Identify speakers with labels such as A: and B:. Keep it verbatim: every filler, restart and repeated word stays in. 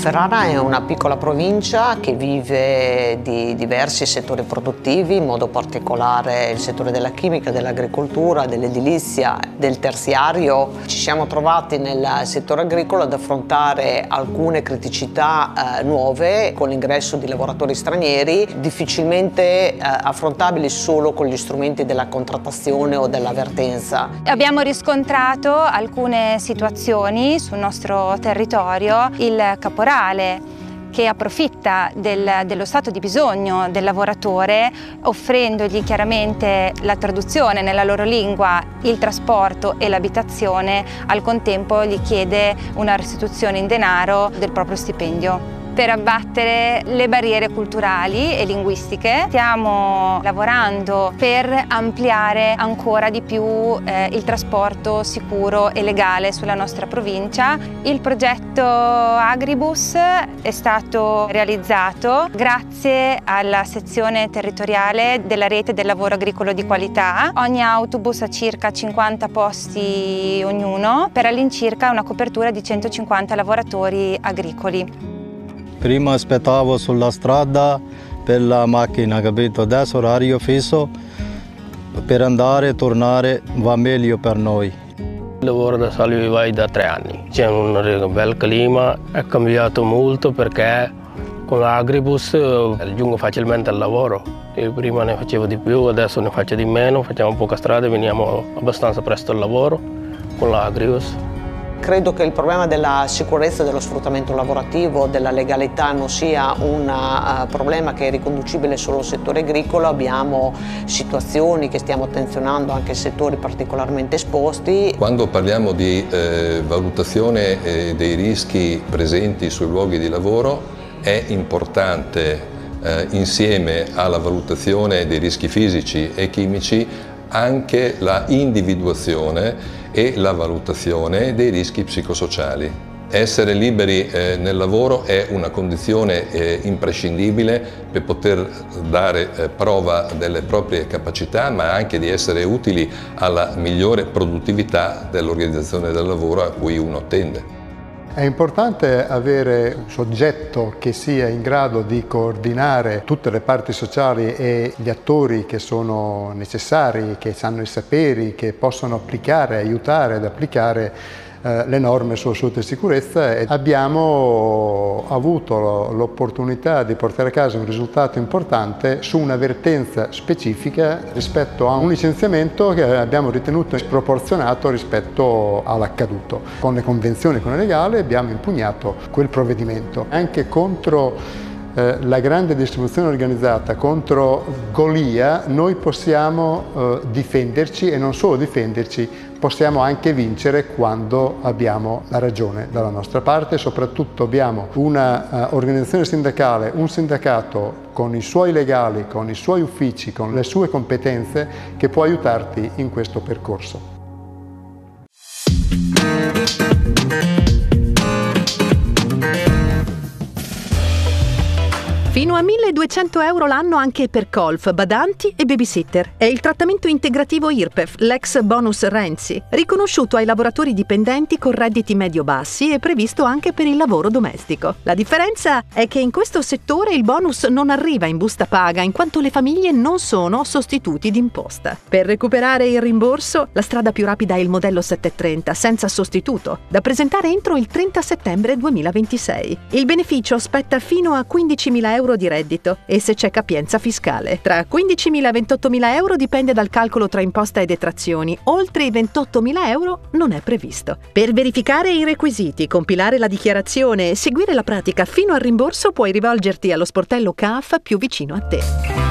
A: Ferrara è una piccola provincia che vive di diversi settori produttivi, in modo particolare il settore della chimica, dell'agricoltura, dell'edilizia, del terziario. Ci siamo trovati nel settore agricolo ad affrontare alcune criticità eh, nuove con l'ingresso di lavoratori stranieri, difficilmente eh, affrontabili solo con gli strumenti della contrattazione o dell'avvertenza.
B: Abbiamo riscontrato alcune situazioni sul nostro territorio. Il caporale che approfitta del, dello stato di bisogno del lavoratore, offrendogli chiaramente la traduzione nella loro lingua, il trasporto e l'abitazione, al contempo gli chiede una restituzione in denaro del proprio stipendio. Per abbattere le barriere culturali e linguistiche stiamo lavorando per ampliare ancora di più eh, il trasporto sicuro e legale sulla nostra provincia. Il progetto Agribus è stato realizzato grazie alla sezione territoriale della rete del lavoro agricolo di qualità. Ogni autobus ha circa cinquanta posti ognuno, per all'incirca una copertura di centocinquanta lavoratori agricoli.
C: Prima aspettavo sulla strada per la macchina, capito? Adesso orario fisso, per andare e tornare va meglio per noi.
D: Lavoro da Salvivai da tre anni, c'è un bel clima, è cambiato molto perché con l'Agribus raggiungo facilmente il lavoro. Io prima ne facevo di più, adesso ne faccio di meno, facciamo poca strada e veniamo abbastanza presto al lavoro con l'Agribus.
A: Credo che il problema della sicurezza e dello sfruttamento lavorativo, della legalità, non sia un uh, problema che è riconducibile solo al settore agricolo. Abbiamo situazioni che stiamo attenzionando anche in settori particolarmente esposti.
E: Quando parliamo di eh, valutazione eh, dei rischi presenti sui luoghi di lavoro, è importante eh, insieme alla valutazione dei rischi fisici e chimici anche la individuazione e la valutazione dei rischi psicosociali. Essere liberi eh, nel lavoro è una condizione eh, imprescindibile per poter dare eh, prova delle proprie capacità, ma anche di essere utili alla migliore produttività dell'organizzazione del lavoro a cui uno tende.
F: È importante avere un soggetto che sia in grado di coordinare tutte le parti sociali e gli attori che sono necessari, che sanno i saperi, che possono applicare, aiutare ad applicare eh, le norme sulla salute e sicurezza. E abbiamo avuto l'opportunità di portare a casa un risultato importante su un'avvertenza specifica rispetto a un licenziamento che abbiamo ritenuto sproporzionato rispetto all'accaduto. Con le convenzioni con il legale abbiamo impugnato quel provvedimento. Anche contro eh, la grande distribuzione organizzata, contro Golia, noi possiamo eh, difenderci, e non solo difenderci, possiamo anche vincere quando abbiamo la ragione dalla nostra parte. Soprattutto abbiamo una uh, organizzazione sindacale, un sindacato con i suoi legali, con i suoi uffici, con le sue competenze, che può aiutarti in questo percorso.
G: Fino a milleduecento euro l'anno anche per colf, badanti e babysitter. È il trattamento integrativo I R P E F, l'ex bonus Renzi, riconosciuto ai lavoratori dipendenti con redditi medio-bassi e previsto anche per il lavoro domestico. La differenza è che in questo settore il bonus non arriva in busta paga, in quanto le famiglie non sono sostituti d'imposta. Per recuperare il rimborso, la strada più rapida è il modello settecentotrenta, senza sostituto, da presentare entro il trenta settembre duemilaventisei. Il beneficio spetta fino a quindicimila euro di reddito e se c'è capienza fiscale. Tra quindicimila e ventottomila euro dipende dal calcolo tra imposta e detrazioni. Oltre i ventottomila euro non è previsto. Per verificare i requisiti, compilare la dichiarazione e seguire la pratica fino al rimborso puoi rivolgerti allo sportello C A F più vicino a te.